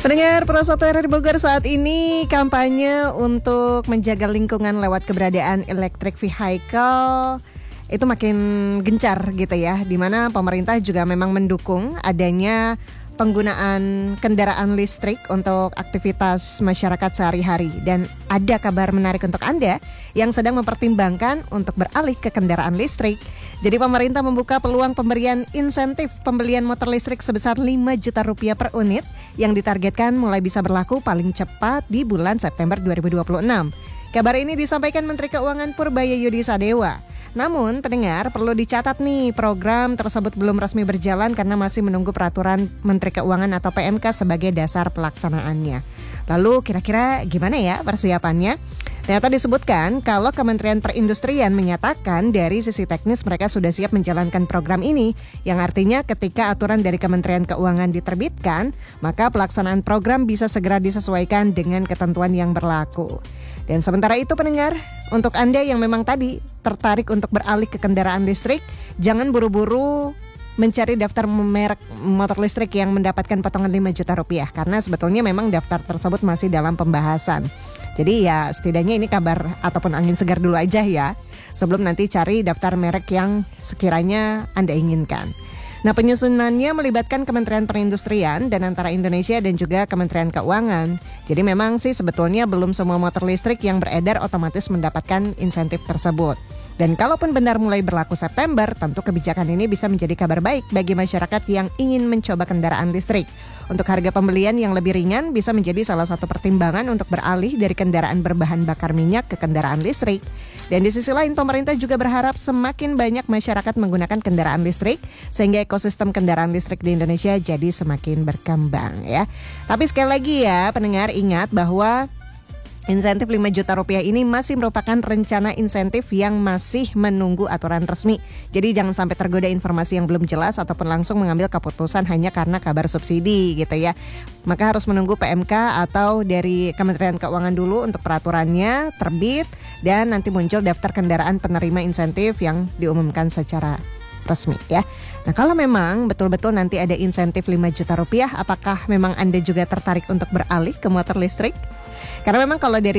Pendengar Prosoto RRI Bogor, saat ini kampanye untuk menjaga lingkungan lewat keberadaan electric vehicle itu makin gencar gitu ya, di mana pemerintah juga memang mendukung adanya penggunaan kendaraan listrik untuk aktivitas masyarakat sehari-hari. Dan ada kabar menarik untuk Anda yang sedang mempertimbangkan untuk beralih ke kendaraan listrik. Jadi pemerintah membuka peluang pemberian insentif pembelian motor listrik sebesar 5 juta rupiah per unit yang ditargetkan mulai bisa berlaku paling cepat di bulan September 2026. Kabar ini disampaikan Menteri Keuangan Purbaya Yudhisadewa. Namun pendengar, perlu dicatat nih, program tersebut belum resmi berjalan karena masih menunggu peraturan Menteri Keuangan atau PMK sebagai dasar pelaksanaannya. Lalu kira-kira gimana ya persiapannya? Ternyata disebutkan kalau Kementerian Perindustrian menyatakan dari sisi teknis mereka sudah siap menjalankan program ini, yang artinya ketika aturan dari Kementerian Keuangan diterbitkan, maka pelaksanaan program bisa segera disesuaikan dengan ketentuan yang berlaku. Dan sementara itu pendengar, untuk Anda yang memang tadi tertarik untuk beralih ke kendaraan listrik, jangan buru-buru mencari daftar merek motor listrik yang mendapatkan potongan 5 juta rupiah, karena sebetulnya memang daftar tersebut masih dalam pembahasan. Jadi ya setidaknya ini kabar ataupun angin segar dulu aja ya, sebelum nanti cari daftar merek yang sekiranya Anda inginkan. Nah, penyusunannya melibatkan Kementerian Perindustrian dan antara Indonesia dan juga Kementerian Keuangan. Jadi memang sih sebetulnya belum semua motor listrik yang beredar otomatis mendapatkan insentif tersebut. Dan kalaupun benar mulai berlaku September, tentu kebijakan ini bisa menjadi kabar baik bagi masyarakat yang ingin mencoba kendaraan listrik. Untuk harga pembelian yang lebih ringan bisa menjadi salah satu pertimbangan untuk beralih dari kendaraan berbahan bakar minyak ke kendaraan listrik. Dan di sisi lain pemerintah juga berharap semakin banyak masyarakat menggunakan kendaraan listrik sehingga ekosistem kendaraan listrik di Indonesia jadi semakin berkembang ya. Tapi sekali lagi ya pendengar, ingat bahwa insentif 5 juta rupiah ini masih merupakan rencana insentif yang masih menunggu aturan resmi. Jadi jangan sampai tergoda informasi yang belum jelas ataupun langsung mengambil keputusan hanya karena kabar subsidi gitu ya. Maka harus menunggu PMK atau dari Kementerian Keuangan dulu untuk peraturannya terbit dan nanti muncul daftar kendaraan penerima insentif yang diumumkan secara resmi ya. Nah, kalau memang betul-betul nanti ada insentif 5 juta rupiah, apakah memang Anda juga tertarik untuk beralih ke motor listrik? Karena memang kalau dari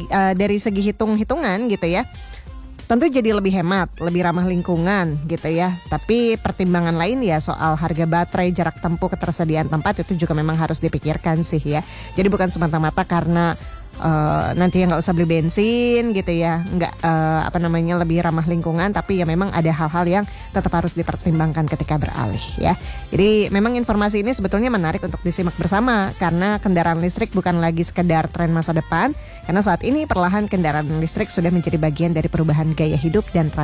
segi hitung-hitungan gitu ya, tentu jadi lebih hemat, lebih ramah lingkungan gitu ya. Tapi pertimbangan lain ya soal harga baterai, jarak tempuh, ketersediaan tempat itu juga memang harus dipikirkan sih ya. Jadi bukan semata-mata karena nanti ya nggak usah beli bensin gitu ya, nggak lebih ramah lingkungan, tapi ya memang ada hal-hal yang tetap harus dipertimbangkan ketika beralih ya. Jadi memang informasi ini sebetulnya menarik untuk disimak bersama karena kendaraan listrik bukan lagi sekedar tren masa depan, karena saat ini perlahan kendaraan listrik sudah menjadi bagian dari perubahan gaya hidup dan